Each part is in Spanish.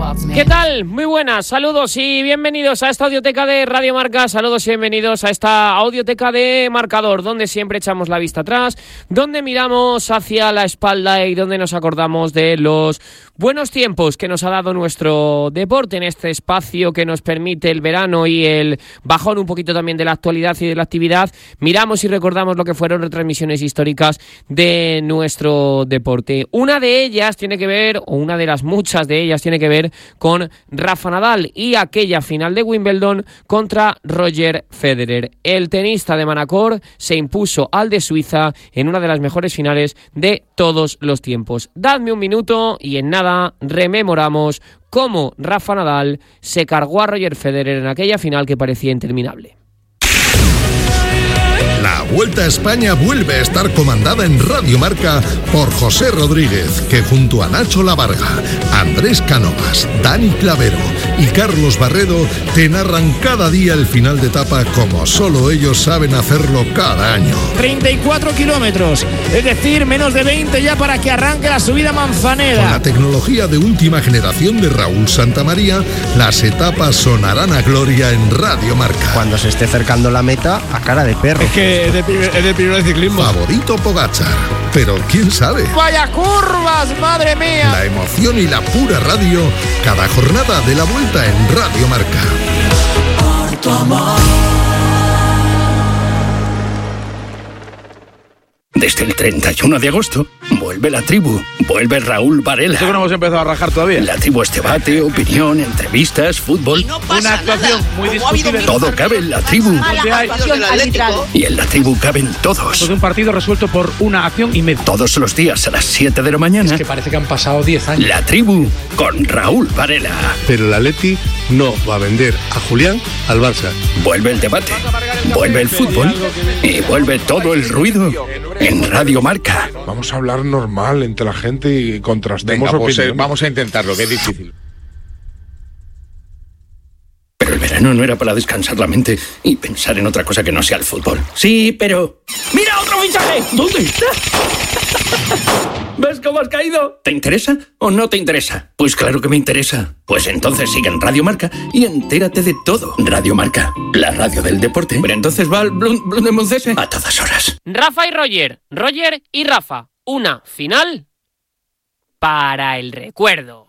¿Qué tal? Muy buenas, saludos y bienvenidos a esta audioteca de Radio Marca, saludos y bienvenidos a esta audioteca de Marcador, donde siempre echamos la vista atrás, donde miramos hacia la espalda y donde nos acordamos de los buenos tiempos que nos ha dado nuestro deporte en este espacio que nos permite el verano y el bajón un poquito también de la actualidad y de la actividad. Miramos y recordamos lo que fueron retransmisiones históricas de nuestro deporte. Una de ellas tiene que ver, o una de las muchas de ellas tiene que ver con Rafa Nadal y aquella final de Wimbledon contra Roger Federer. El tenista de Manacor se impuso al de Suiza en una de las mejores finales de todos los tiempos. Dadme un minuto y en nada rememoramos cómo Rafa Nadal se cargó a Roger Federer en aquella final que parecía interminable. La Vuelta a España vuelve a estar comandada en Radio Marca por José Rodríguez, que junto a Nacho Lavarga, Andrés Cánovas, Dani Clavero y Carlos Barredo te narran cada día el final de etapa como solo ellos saben hacerlo cada año. 34 kilómetros, es decir, menos de 20 ya para que arranque la subida Manzanera. Con la tecnología de última generación de Raúl Santamaría, las etapas sonarán a gloria en Radio Marca. Cuando se esté acercando la meta, a cara de perro. Es que es de primer ciclismo. Favorito Pogačar, pero quién sabe. ¡Vaya curvas, madre mía! La emoción y la pura radio, cada jornada de la Vuelta en Radio Marca. Por tu amor. Desde el 31 de agosto, vuelve La Tribu, vuelve Raúl Varela. ¿Esto que no hemos empezado a rajar todavía? La Tribu es debate, opinión, entrevistas, fútbol. No una actuación muy discutible. Todo cabe en La Tribu. Y en La Tribu caben todos. Todo un partido resuelto por una acción y media. Todos los días a las 7 de la mañana. Es que parece que han pasado 10 años. La Tribu con Raúl Varela. Pero el Atleti no va a vender a Julián al Barça. Vuelve el debate, vuelve el fútbol y vuelve todo el ruido en Radio Marca. Vamos a hablar normal entre la gente y contrastemos opiniones. Vamos a intentarlo, que es difícil. Pero el verano no era para descansar la mente y pensar en otra cosa que no sea el fútbol. Sí, pero... ¡Mira otro fichaje! ¿Dónde está? ¿Ves cómo has caído? ¿Te interesa o no te interesa? Pues claro que me interesa. Pues entonces sigue en Radio Marca y entérate de todo. Radio Marca, la radio del deporte. Pero entonces va al Blundemoncese a todas horas. Rafa y Roger, Roger y Rafa. Una final para el recuerdo.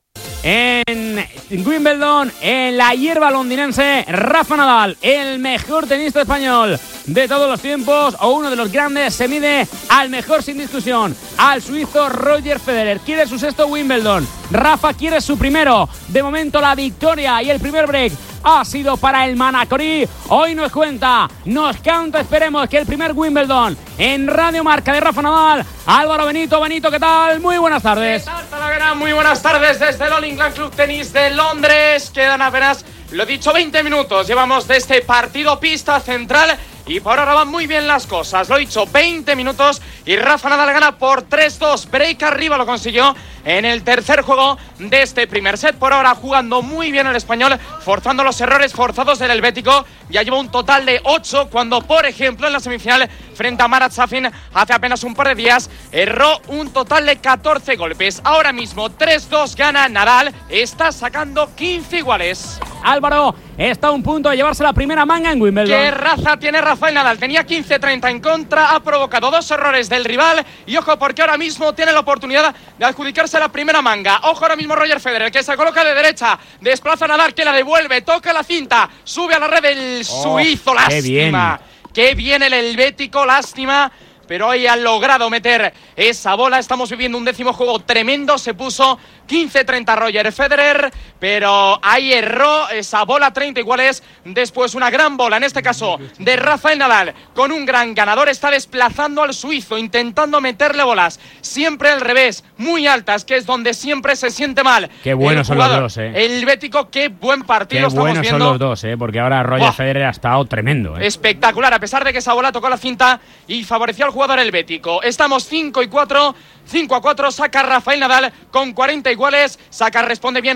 En Wimbledon, en la hierba londinense, Rafa Nadal, el mejor tenista español de todos los tiempos, o uno de los grandes, se mide al mejor sin discusión, al suizo Roger Federer. Quiere su sexto Wimbledon, Rafa quiere su primero. De momento la victoria y el primer break ha sido para el manacorí. Hoy nos cuenta, nos canta, esperemos que el primer Wimbledon en Radio Marca de Rafa Nadal. Álvaro Benito, ¿qué tal? Muy buenas tardes. ¿Qué tal, Talavera? Muy buenas tardes desde el All England Club Tennis de Londres. Quedan apenas, lo dicho, 20 minutos. Llevamos de este partido pista central y por ahora van muy bien las cosas. Lo dicho, 20 minutos y Rafa Nadal gana por 3-2. Break arriba lo consiguió en el tercer juego de este primer set. Por ahora jugando muy bien el español, forzando los errores forzados del helvético. Ya lleva un total de 8 cuando, por ejemplo, en la semifinal frente a Marat Safin hace apenas un par de días erró un total de 14 golpes. Ahora mismo 3-2 gana Nadal, está sacando 15 iguales. Álvaro está a un punto de llevarse la primera manga en Wimbledon. ¿Qué raza tiene Rafael Nadal? Tenía 15-30 en contra, ha provocado 2 errores del rival y ojo porque ahora mismo tiene la oportunidad de adjudicarse la primera manga. Ojo ahora mismo Roger Federer, que se coloca de derecha, desplaza a Nadal, que la devuelve, toca la cinta, sube a la red el suizo. Lástima. Qué bien el helvético, lástima. Pero hoy han logrado meter esa bola. Estamos viviendo un décimo juego tremendo. Se puso 15-30 Roger Federer, pero ahí erró esa bola, 30 iguales. Después una gran bola, en este caso de Rafael Nadal, con un gran ganador. Está desplazando al suizo, intentando meterle bolas siempre al revés, muy altas, que es donde siempre se siente mal. Qué buenos son los dos, El helvético, qué buen partido qué estamos buenos viendo. Son los dos, porque ahora Roger Federer ha estado tremendo. Espectacular, a pesar de que esa bola tocó la cinta y favoreció al jugador helvético. Estamos 5-4, 5-4, saca Rafael Nadal con 40 iguales. Saca, responde bien Roger Federer.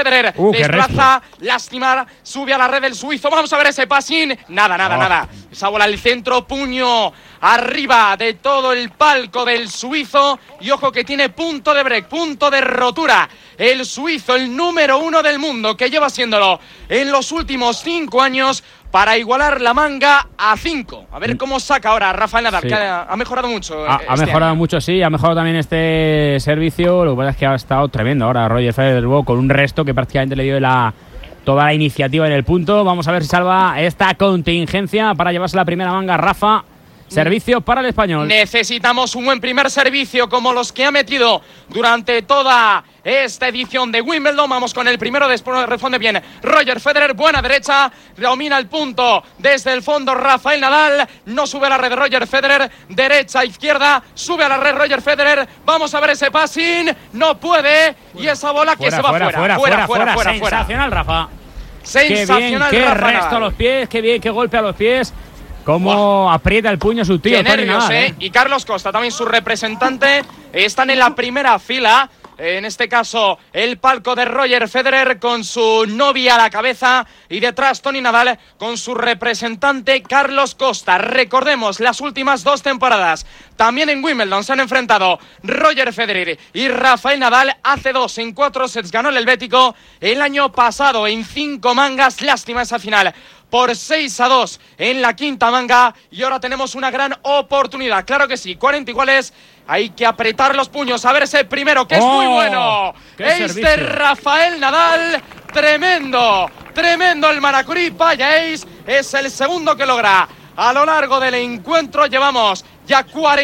Federer desplaza, lástima, sube a la red del suizo. Vamos a ver ese passing. Nada. Esa bola al centro, puño arriba de todo el palco del suizo. Y ojo que tiene punto de break, punto de rotura. El suizo, el número 1 del mundo, que lleva siéndolo en los últimos 5 años, para igualar la manga a 5. A ver cómo saca ahora Rafael Nadal, que ha mejorado mucho. Ha mejorado año. Mucho, sí. Ha mejorado también este servicio. Lo que pasa es que ha estado tremendo ahora Roger Federer con un resto que prácticamente le dio toda la iniciativa en el punto. Vamos a ver si salva esta contingencia para llevarse la primera manga Rafa. Servicio para el español. Necesitamos un buen primer servicio como los que ha metido durante toda esta edición de Wimbledon. Vamos con el primero, después responde bien Roger Federer, buena derecha, domina el punto desde el fondo Rafael Nadal, no sube a la red Roger Federer, derecha, izquierda, sube a la red Roger Federer, vamos a ver ese passing, no puede, y esa bola que se va fuera. Sensacional Rafa. Sensacional. Qué Rafa resto Nadal. A los pies, qué bien, qué golpe a los pies. Cómo aprieta el puño su tío. Qué nervios, Y Carlos Costa, también su representante, están en la primera fila. En este caso, el palco de Roger Federer con su novia a la cabeza y detrás Toni Nadal con su representante Carlos Costa. Recordemos, las últimas 2 temporadas también en Wimbledon se han enfrentado Roger Federer y Rafael Nadal. Hace 2 en 4 sets ganó el helvético. El año pasado en 5 mangas, lástima esa final, por 6-2 en la quinta manga, y ahora tenemos una gran oportunidad. Claro que sí, 40 iguales. Hay que apretar los puños, a ver ese primero, que es muy bueno. Este Rafael Nadal, tremendo el Manacorí Paya Ace. Es el segundo que logra a lo largo del encuentro. Llevamos ya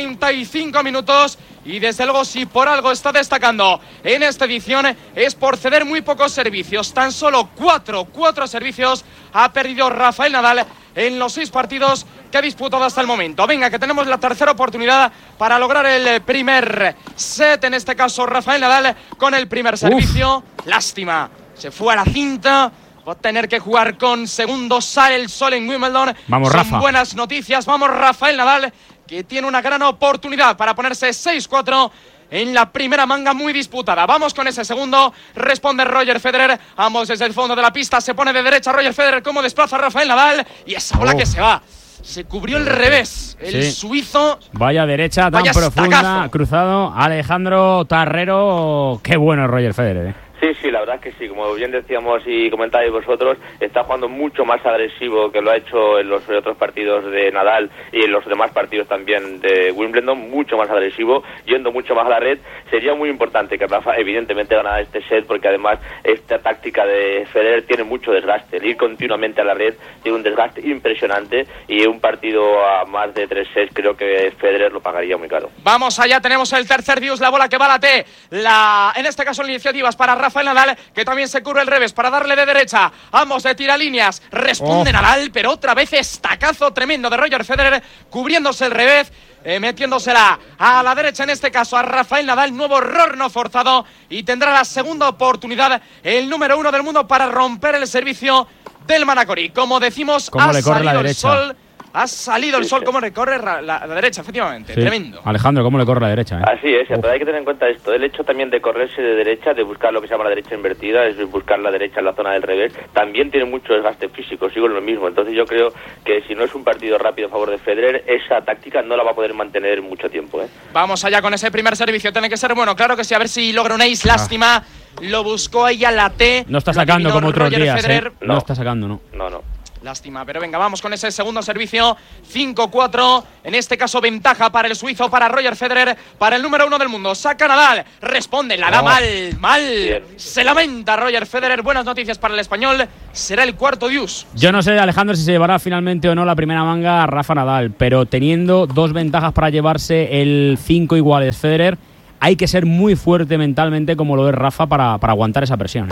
45 minutos. Y desde luego, si por algo está destacando en esta edición, es por ceder muy pocos servicios. Tan solo 4 servicios ha perdido Rafael Nadal en los 6 partidos que ha disputado hasta el momento. Venga, que tenemos la tercera oportunidad para lograr el primer set. En este caso, Rafael Nadal con el primer servicio. Lástima, se fue a la cinta. Va a tener que jugar con segundos. Sale el sol en Wimbledon. Vamos, Rafa. Son buenas noticias. Vamos, Rafael Nadal, que tiene una gran oportunidad para ponerse 6-4 en la primera manga muy disputada. Vamos con ese segundo. Responde Roger Federer. Ambos desde el fondo de la pista. Se pone de derecha Roger Federer. Cómo desplaza Rafael Nadal. Y esa bola que se va. Se cubrió el revés. El suizo. Vaya derecha tan profunda. Estacazo. Cruzado. Alejandro Tarrero. Qué bueno es Roger Federer, Sí, la verdad es que sí, como bien decíamos y comentáis vosotros, está jugando mucho más agresivo que lo ha hecho en los otros partidos de Nadal y en los demás partidos también de Wimbledon, mucho más agresivo, yendo mucho más a la red. Sería muy importante que Rafa evidentemente ganara este set, porque además esta táctica de Federer tiene mucho desgaste. El ir continuamente a la red tiene un desgaste impresionante, y un partido a más de 3 sets creo que Federer lo pagaría muy caro. Vamos allá, tenemos el tercer dius, la bola que va a la T. En este caso la iniciativa es para Rafael Nadal, que también se cubre el revés para darle de derecha. Ambos de tiralíneas. Responde Nadal, pero otra vez estacazo tremendo de Roger Federer, cubriéndose el revés, metiéndosela a la derecha, en este caso a Rafael Nadal. Nuevo error no forzado, y tendrá la segunda oportunidad el número 1 del mundo para romper el servicio del Manacorí. Como decimos, ha salido el sol. Ha salido el sol, cómo recorre la derecha, efectivamente, tremendo. Alejandro, cómo le corre la derecha, Así es, pero hay que tener en cuenta esto, el hecho también de correrse de derecha, de buscar lo que se llama la derecha invertida, es buscar la derecha en la zona del revés, también tiene mucho desgaste físico, sigo en lo mismo. Entonces yo creo que si no es un partido rápido a favor de Federer, esa táctica no la va a poder mantener mucho tiempo. Vamos allá con ese primer servicio, tiene que ser bueno, claro que sí, a ver si logra un ace. Lástima, lo buscó ella la T. No está sacando como otros días, No está sacando, No. Lástima, pero venga, vamos con ese segundo servicio. 5-4, en este caso ventaja para el suizo, para Roger Federer, para el número 1 del mundo. Saca Nadal, responde, la da mal. Bien. Se lamenta Roger Federer. Buenas noticias para el español, será el cuarto deuce. Yo no sé, Alejandro, si se llevará finalmente o no la primera manga a Rafa Nadal, pero teniendo 2 ventajas para llevarse el 5 iguales Federer, hay que ser muy fuerte mentalmente, como lo es Rafa, para aguantar esa presión.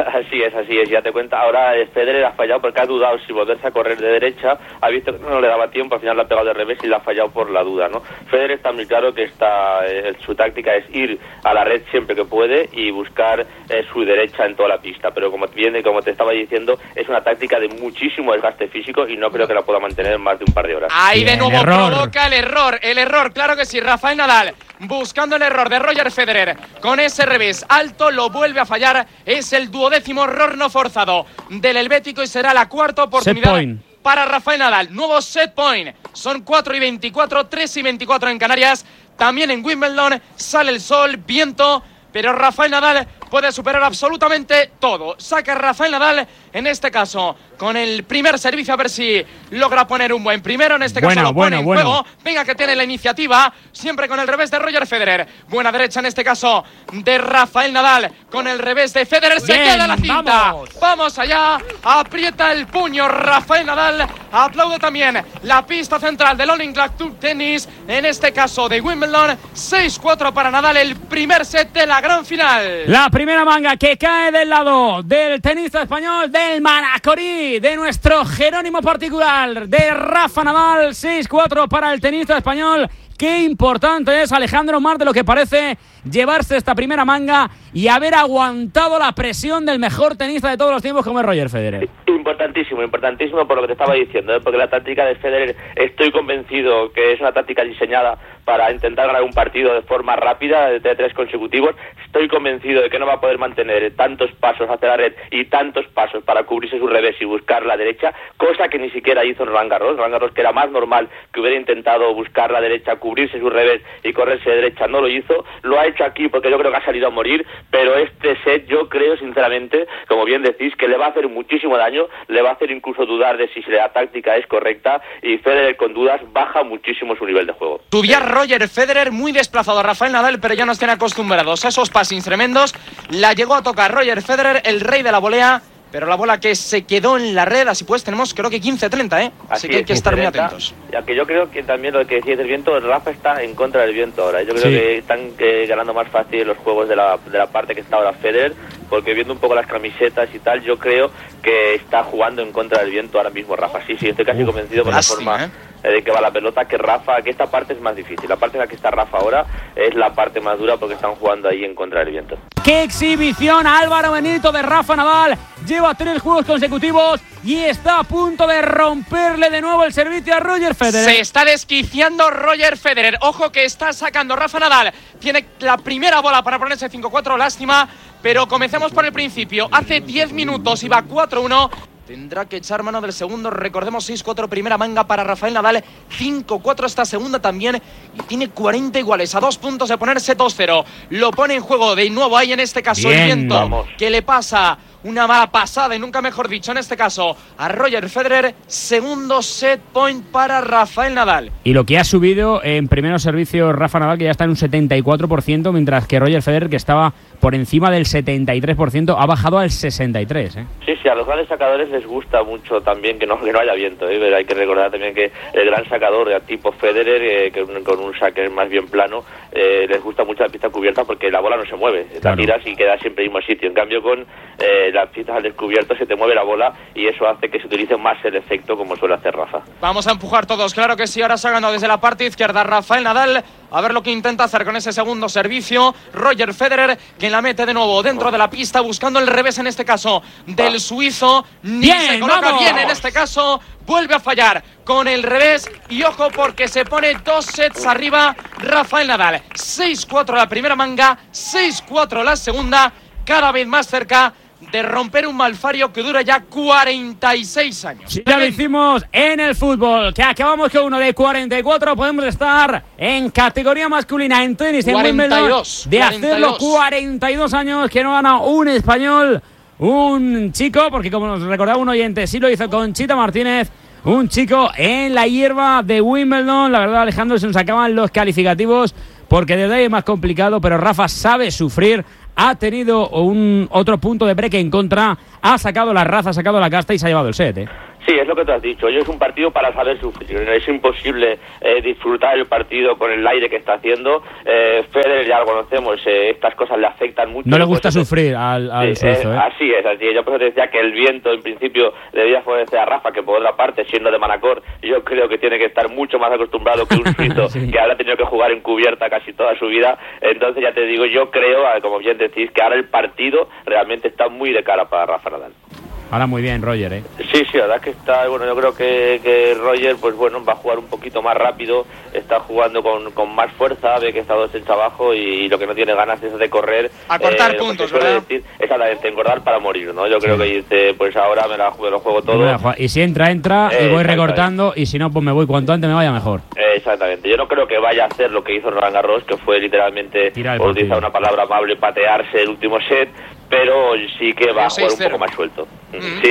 Así es, ya te cuenta. Ahora Federer ha fallado porque ha dudado si volverse a correr de derecha, ha visto que no le daba tiempo, al final le ha pegado de revés y le ha fallado por la duda, ¿no? Federer está muy claro que su táctica es ir a la red siempre que puede y buscar su derecha en toda la pista, pero como te estaba diciendo, es una táctica de muchísimo desgaste físico y no creo que la pueda mantener más de un par de horas. Ahí de nuevo provoca el error, claro que sí. Rafael Nadal buscando el error de Roger Federer. Con ese revés alto lo vuelve a fallar. Es el 12º error no forzado del helvético y será la cuarta oportunidad para Rafael Nadal. Nuevo set point. Son 4:24, 3:24 en Canarias. También en Wimbledon sale el sol, viento, pero Rafael Nadal puede superar absolutamente todo. Saca Rafael Nadal, en este caso, con el primer servicio, a ver si logra poner un buen primero. En este caso lo pone en juego. Venga, que tiene la iniciativa, siempre con el revés de Roger Federer. Buena derecha, en este caso, de Rafael Nadal, con el revés de Federer. Se queda la cinta. Vamos allá. Aprieta el puño Rafael Nadal. Aplaudo también la pista central del All England Club Tennis, en este caso de Wimbledon. 6-4 para Nadal, el primer set de la gran final. La primera manga que cae del lado del tenista español, del Manacorí, de nuestro Jerónimo particular, de Rafa Nadal. 6-4 para el tenista español. Qué importante es, Alejandro, más de lo que parece, llevarse esta primera manga y haber aguantado la presión del mejor tenista de todos los tiempos, como es Roger Federer. Importantísimo por lo que te estaba diciendo, porque la táctica de Federer, estoy convencido que es una táctica diseñada para intentar ganar un partido de forma rápida, de 3 consecutivos. Estoy convencido de que no va a poder mantener tantos pasos hacia la red y tantos pasos para cubrirse su revés y buscar la derecha, cosa que ni siquiera hizo en Roland Garros, que era más normal que hubiera intentado buscar la derecha, cubrirse su revés y correrse de derecha. No lo hizo, lo ha hecho aquí porque yo creo que ha salido a morir, pero este set yo creo sinceramente, como bien decís, que le va a hacer muchísimo daño, le va a hacer incluso dudar de si la táctica es correcta, y Federer con dudas baja muchísimo su nivel de juego. Roger Federer muy desplazado a Rafael Nadal, pero ya nos tiene acostumbrados a esos passings tremendos. La llegó a tocar Roger Federer, el rey de la volea, pero la bola que se quedó en la red. Así pues tenemos creo que 15-30, así que hay que estar muy atentos. Ya que yo creo que también lo que decías del viento, Rafa está en contra del viento ahora. Yo creo que están ganando más fácil los juegos de la parte que está ahora Federer, porque viendo un poco las camisetas y tal, yo creo que está jugando en contra del viento ahora mismo Rafa. Sí, estoy casi convencido por la forma de que va la pelota, que esta parte es más difícil. La parte en la que está Rafa ahora es la parte más dura, porque están jugando ahí en contra del viento. ¡Qué exhibición, Álvaro Benito, de Rafa Nadal! Lleva 3 juegos consecutivos y está a punto de romperle de nuevo el servicio a Roger Federer. Se está desquiciando Roger Federer. Ojo que está sacando Rafa Nadal. Tiene la primera bola para ponerse 5-4, lástima. Pero comencemos por el principio. Hace 10 minutos iba 4-1. Tendrá que echar mano del segundo. Recordemos, 6-4 primera manga para Rafael Nadal, 5-4 esta segunda también, y tiene 40 iguales, a 2 puntos de ponerse 2-0. Lo pone en juego de nuevo ahí, en este caso el viento, que le pasa una mala pasada, y nunca mejor dicho, en este caso a Roger Federer. Segundo set point para Rafael Nadal. Y lo que ha subido en primeros servicios Rafa Nadal, que ya está en un 74%, mientras que Roger Federer, que estaba por encima del 73%, ha bajado al 63%. Sí, a los grandes sacadores les gusta mucho también que no haya viento, pero hay que recordar también que el gran sacador de tipo Federer, que con un saque más bien plano, les gusta mucho la pista cubierta, porque la bola no se mueve, la tiras y queda siempre en el mismo sitio. En cambio, con las pistas al descubierto se te mueve la bola, y eso hace que se utilice más el efecto, como suele hacer Rafa. Vamos a empujar todos, claro que sí. Ahora sacando desde la parte izquierda Rafael Nadal, a ver lo que intenta hacer con ese segundo servicio Roger Federer, que la mete de nuevo dentro de la pista, buscando el revés, en este caso del suizo. Bien, se coloca bien, en este caso vuelve a fallar con el revés, y ojo porque se pone 2 sets arriba Rafael Nadal. 6-4 la primera manga, 6-4 la segunda, cada vez más cerca de romper un malfario que dura ya 46 años. Sí, ya lo hicimos en el fútbol, que acabamos con uno de 44, podemos estar en categoría masculina en tenis, en Wimbledon, de hacerlo 42 años que no gana un español, un chico, porque como nos recordaba un oyente, sí lo hizo Conchita Martínez, un chico en la hierba de Wimbledon. La verdad, Alejandro, se nos acaban los calificativos, porque desde ahí es más complicado, pero Rafa sabe sufrir. Ha tenido un otro punto de break en contra, ha sacado la raza, ha sacado la casta y se ha llevado el set. Sí, es lo que tú has dicho. Hoy es un partido para saber sufrir. Es imposible disfrutar el partido con el aire que está haciendo. Federer, ya lo conocemos, estas cosas le afectan mucho. No le gusta sufrir al suizo. Así es. Yo por eso te decía que el viento, en principio, debía favorecer a Rafa, que por otra parte, siendo de Manacor, yo creo que tiene que estar mucho más acostumbrado que un suizo que ahora ha tenido que jugar en cubierta casi toda su vida. Entonces, ya te digo, yo creo, como bien decís, que ahora el partido realmente está muy de cara para Rafa Nadal. Ahora muy bien, Roger, ¿eh? Sí, la verdad que está, bueno, yo creo que Roger, pues bueno, va a jugar un poquito más rápido, está jugando con más fuerza, ve que está 2 sets abajo y lo que no tiene ganas es de correr. A cortar puntos, ¿verdad? Decir, exactamente, engordar para morir, ¿no? Yo creo que dice, pues ahora me lo juego todo. Y si entra, y voy recortando, y si no, pues me voy cuanto antes me vaya mejor. Exactamente, yo no creo que vaya a hacer lo que hizo Roland Garros, que fue literalmente, por utilizar una palabra amable, patearse el último set, pero sí que va a jugar un poco más suelto. Sí.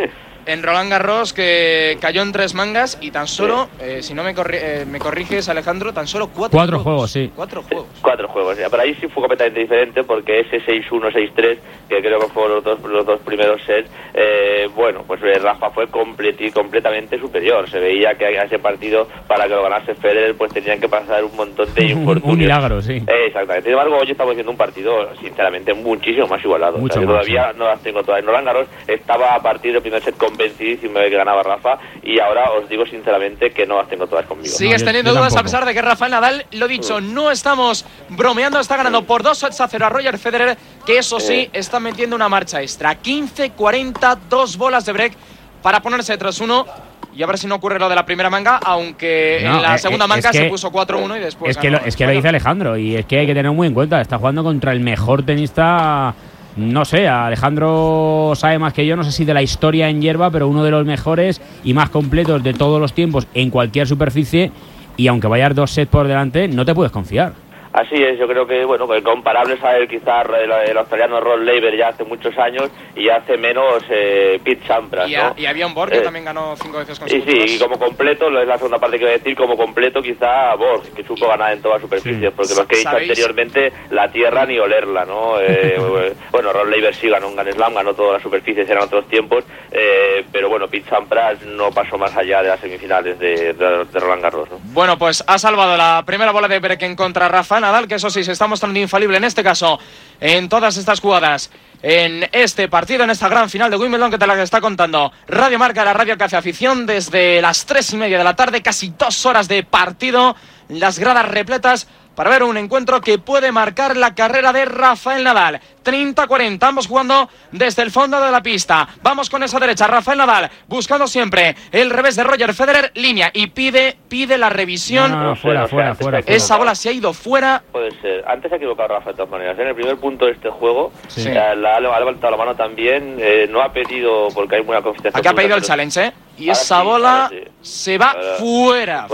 En Roland Garros, que cayó en 3 mangas y tan solo, si no me corriges, Alejandro, tan solo 4 juegos. Sí. 4 juegos. 4 juegos, ya. Pero ahí sí fue completamente diferente, porque ese 6-1, 6-3, que creo que fueron los dos primeros sets, bueno, pues Rafa fue completamente superior. Se veía que a ese partido, para que lo ganase Federer, pues tenían que pasar un montón de infortunios. Un milagro, sí. Exactamente. Sin embargo, hoy estamos viendo un partido, sinceramente, muchísimo más igualado. Mucho más, todavía no las tengo todas. En Roland Garros estaba a partir del primer set convencidísimo de que ganaba Rafa, y ahora os digo sinceramente que no las tengo todas conmigo. Sigues teniendo dudas a pesar de que Rafael Nadal, lo dicho, no estamos bromeando, está ganando por 2-0 a Roger Federer, que eso sí, está metiendo una marcha extra. 15-40, 2 bolas de break para ponerse 3-1. Y a ver si no ocurre lo de la primera manga, aunque en la segunda manga se puso 4-1 y después... Es que lo dice Alejandro, y es que hay que tener muy en cuenta, está jugando contra el mejor tenista... No sé, Alejandro sabe más que yo, no sé si de la historia en hierba, pero uno de los mejores y más completos de todos los tiempos en cualquier superficie, y aunque vayas 2 sets por delante, no te puedes confiar. Así es, yo creo que, bueno, comparables a él quizás el australiano Rod Laver ya hace muchos años, y hace menos Pete Sampras, ¿no? Y había un Borg que también ganó 5 veces consecutivas. Sí, y como completo, es la segunda parte que voy a decir, como completo quizá Borg, que supo ganar en todas las superficies, porque los que he dicho anteriormente, la tierra ni olerla, ¿no? Bueno, Rod Laver sí ganó un Grand Slam, ganó todas las superficies, eran otros tiempos, pero bueno, Pete Sampras no pasó más allá de las semifinales de Roland Garros, ¿no? Bueno, pues ha salvado la primera bola de break en contra Rafa Nadal, que eso sí, se está mostrando infalible en este caso, en todas estas jugadas, en este partido, en esta gran final de Wimbledon, que te la está contando Radio Marca, la radio que hace afición, desde las 3:30 de la tarde, casi 2 horas de partido, las gradas repletas para ver un encuentro que puede marcar la carrera de Rafael Nadal. 30-40, ambos jugando desde el fondo de la pista. Vamos con esa derecha, Rafael Nadal buscando siempre el revés de Roger Federer, línea, y pide la revisión. No, fuera. Esa bola se ha ido fuera. Puede ser. Antes se ha equivocado Rafa de todas maneras. En el primer punto de este juego, ha levantado la mano también, no ha pedido, porque hay buena confianza. Aquí ha pedido el challenge, ¿eh? Y esa bola se va fuera.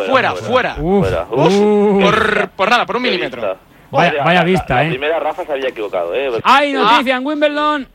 Por nada, por un milímetro. Vaya vista, la primera Rafa se había equivocado, Hay noticia en Wimbledon.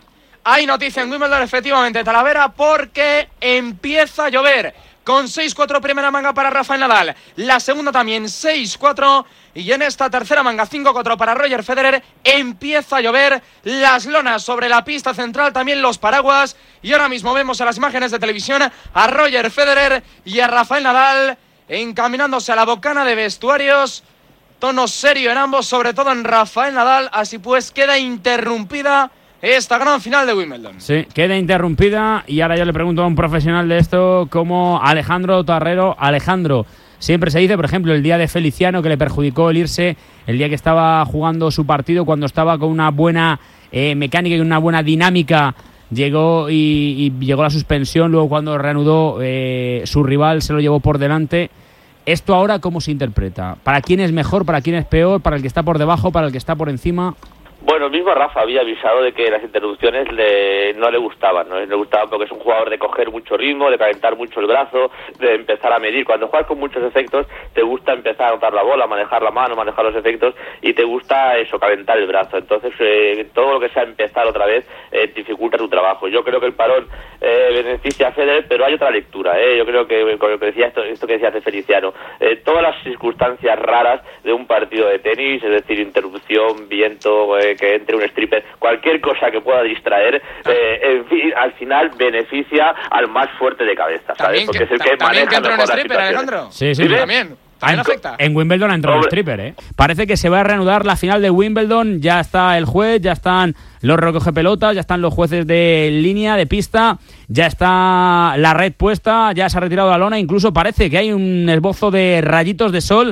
Hay noticia en Wimbledon, efectivamente, Talavera, porque empieza a llover. Con 6-4 primera manga para Rafael Nadal, la segunda también 6-4, y en esta tercera manga 5-4 para Roger Federer. Empieza a llover, las lonas sobre la pista central, también los paraguas, y ahora mismo vemos en las imágenes de televisión a Roger Federer y a Rafael Nadal encaminándose a la bocana de vestuarios. Tono serio en ambos, sobre todo en Rafael Nadal. Así pues queda interrumpida esta gran final de Wimbledon. Sí, queda interrumpida, y ahora yo le pregunto a un profesional de esto como Alejandro Tarrero. Alejandro, siempre se dice, por ejemplo, el día de Feliciano, que le perjudicó el irse, el día que estaba jugando su partido, cuando estaba con una buena mecánica y una buena dinámica, llegó la suspensión. Luego, cuando reanudó, su rival se lo llevó por delante. ¿Esto ahora cómo se interpreta? ¿Para quién es mejor? ¿Para quién es peor? ¿Para el que está por debajo? ¿Para el que está por encima? Bueno, el mismo Rafa había avisado de que las interrupciones no le gustaban, ¿no? Le gustaban porque es un jugador de coger mucho ritmo, de calentar mucho el brazo, de empezar a medir. Cuando juegas con muchos efectos, te gusta empezar a anotar la bola, manejar la mano, manejar los efectos, y te gusta eso, calentar el brazo. Entonces, todo lo que sea empezar otra vez dificulta tu trabajo. Yo creo que el parón beneficia a Federer, pero hay otra lectura, Yo creo que, con lo que decía esto que decía hace Feliciano, todas las circunstancias raras de un partido de tenis, es decir, interrupción, viento, que entre un stripper, cualquier cosa que pueda distraer, en fin, al final beneficia al más fuerte de cabeza, ¿sabes? Porque es el que maneja que entra un mejor la stripper, situación. Alejandro. Sí. También afecta. En Wimbledon ha entrado el stripper, Parece que se va a reanudar la final de Wimbledon. Ya está el juez, ya están los recogepelotas, ya están los jueces de línea, de pista, ya está la red puesta, ya se ha retirado la lona. Incluso parece que hay un esbozo de rayitos de sol.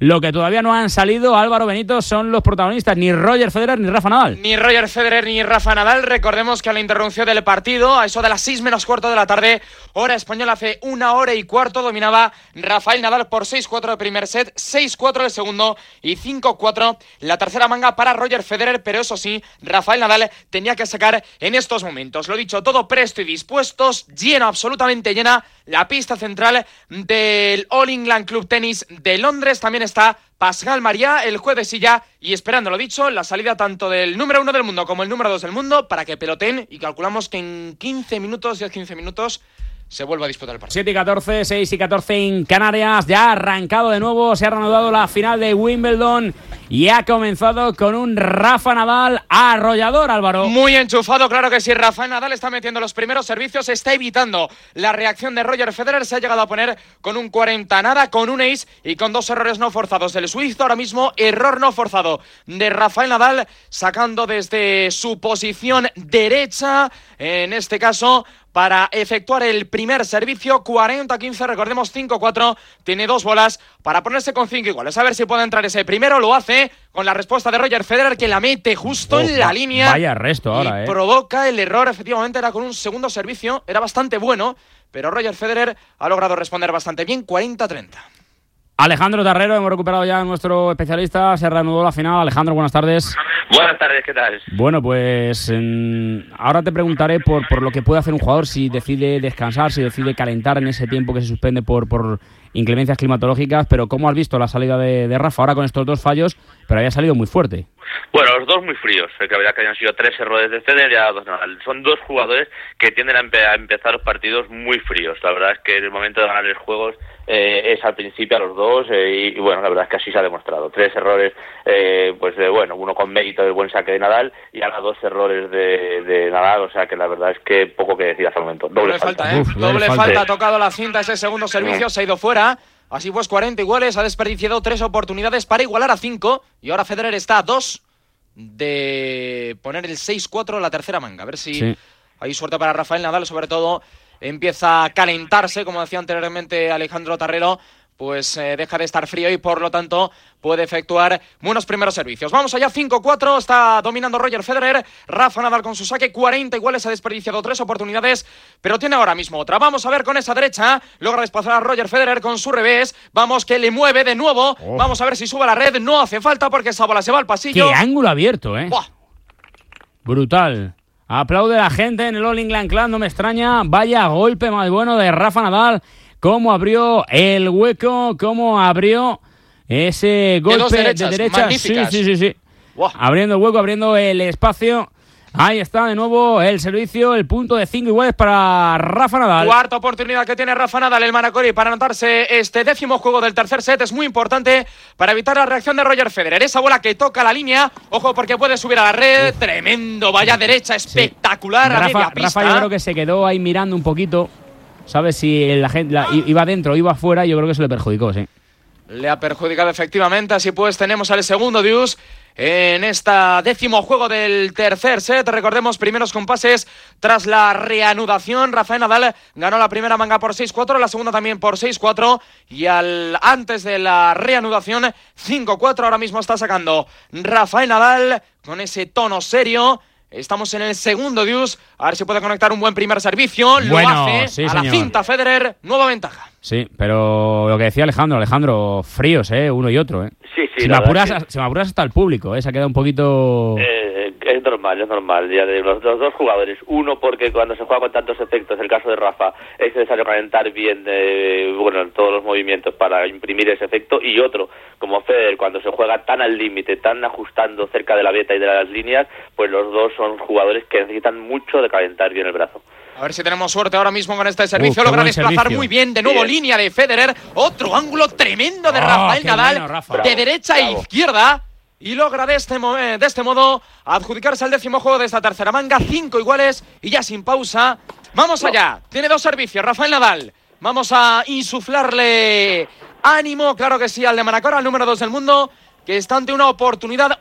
Lo que todavía no han salido, Álvaro Benito, son los protagonistas, ni Roger Federer ni Rafa Nadal. Ni Roger Federer ni Rafa Nadal. Recordemos que a la interrupción del partido, a eso de las 6 menos cuarto de la tarde, hora española, hace 1 hora y cuarto, dominaba Rafael Nadal por 6-4 el primer set, 6-4 el segundo y 5-4 la tercera manga para Roger Federer, pero eso sí, Rafael Nadal tenía que sacar en estos momentos. Lo dicho, todo presto y dispuestos, lleno, absolutamente llena, la pista central del All England Club Tennis de Londres. También está Pascal María, el juez de silla, y esperando, lo dicho, la salida tanto del número 1 del mundo como el número 2 del mundo para que peloteen, y calculamos que en 15 minutos, 10-15 minutos, se vuelve a disputar el partido. 7 y 14, 6 y 14 en Canarias. Ya ha arrancado de nuevo, se ha reanudado la final de Wimbledon y ha comenzado con un Rafa Nadal arrollador, Álvaro. Muy enchufado, claro que sí. Rafael Nadal está metiendo los primeros servicios, está evitando la reacción de Roger Federer. Se ha llegado a poner con un 40-nada, con un ace y con 2 errores no forzados del suizo. Ahora mismo, error no forzado de Rafael Nadal, sacando desde su posición derecha, en este caso, para efectuar el primer servicio. 40-15, recordemos 5-4, tiene 2 bolas para ponerse con 5 iguales. A ver si puede entrar ese primero, lo hace con la respuesta de Roger Federer, que la mete justo en la línea. Vaya resto ahora, y provoca el error. Efectivamente era con un segundo servicio, era bastante bueno, pero Roger Federer ha logrado responder bastante bien. 40-30. Alejandro Tarrero, hemos recuperado ya a nuestro especialista, se reanudó la final. Alejandro, buenas tardes. Buenas tardes, ¿qué tal? Bueno, pues ahora te preguntaré por lo que puede hacer un jugador si decide descansar, si decide calentar en ese tiempo que se suspende por inclemencias climatológicas, pero ¿cómo has visto la salida de Rafa ahora con estos 2 fallos? Pero había salido muy fuerte. Bueno, los 2 muy fríos, que la verdad que hayan sido 3 errores de Federer y 2 Nadal. Son 2 jugadores que tienden a empezar los partidos muy fríos. La verdad es que en el momento de ganar los juegos es al principio a los 2 y bueno, la verdad es que así se ha demostrado. 3 errores, bueno, uno con mérito del buen saque de Nadal y ahora 2 errores de Nadal, o sea que la verdad es que poco que decir hasta el momento. Doble falta. Doble falta, ha tocado la cinta ese segundo servicio, se ha ido fuera. Así pues, 40 iguales, ha desperdiciado 3 oportunidades para igualar a 5 y ahora Federer está a 2 de poner el 6-4 la tercera manga. A ver si hay suerte para Rafael Nadal, sobre todo empieza a calentarse, como decía anteriormente Alejandro Tarrero, pues deja de estar frío y por lo tanto puede efectuar buenos primeros servicios. Vamos allá, 5-4, está dominando Roger Federer. Rafa Nadal con su saque, 40 iguales, ha desperdiciado 3 oportunidades, pero tiene ahora mismo otra. Vamos a ver con esa derecha, logra desplazar a Roger Federer con su revés. Vamos, que le mueve de nuevo. Vamos a ver si sube a la red. No hace falta porque esa bola se va al pasillo. ¡Qué ángulo abierto, ¡Buah! Brutal. Aplaude la gente en el All England Club, no me extraña. Vaya golpe más bueno de Rafa Nadal. Cómo abrió el hueco, cómo abrió ese golpe de derecha. Sí. Wow. Abriendo el hueco, abriendo el espacio. Ahí está de nuevo el servicio, el punto de 5 iguales para Rafa Nadal. Cuarta oportunidad que tiene Rafa Nadal, el Manacori, para anotarse este 10º juego del tercer set. Es muy importante para evitar la reacción de Roger Federer. Esa bola que toca la línea, ojo porque puede subir a la red. Tremendo, vaya derecha, espectacular. Sí. A media pista. Rafa yo creo que se quedó ahí mirando un poquito. ¿Sabes? Si la gente iba adentro o iba afuera, yo creo que eso le perjudicó, sí. Le ha perjudicado efectivamente. Así pues tenemos al segundo deuce en esta 10º juego del tercer set. Recordemos, primeros compases tras la reanudación. Rafael Nadal ganó la primera manga por 6-4, la segunda también por 6-4 y antes de la reanudación 5-4. Ahora mismo está sacando Rafael Nadal con ese tono serio. Estamos en el segundo deuce, a ver si puede conectar un buen primer servicio. Lo hace, sí, a señor. La cinta Federer, nueva ventaja. Sí, pero lo que decía Alejandro, fríos, fríos, uno y otro, Sí, se me apuras hasta el público, se ha quedado un poquito... Es normal, ya de los 2 jugadores. Uno, porque cuando se juega con tantos efectos, el caso de Rafa, es necesario calentar bien todos los movimientos para imprimir ese efecto. Y otro, como Federer, cuando se juega tan al límite, tan ajustando cerca de la beta y de las líneas, pues los 2 son jugadores que necesitan mucho de calentar bien el brazo. A ver si tenemos suerte ahora mismo con este servicio. Logra desplazar muy bien. De nuevo línea de Federer. Otro ángulo tremendo de Rafael Nadal. Bueno, Rafa. De derecha a izquierda. Y logra de este modo adjudicarse el 10º juego de esta tercera manga. 5 iguales y ya sin pausa. Vamos allá. Tiene 2 servicios Rafael Nadal. Vamos a insuflarle ánimo, claro que sí, al de Manacor, al número 2 del mundo, que está ante una oportunidad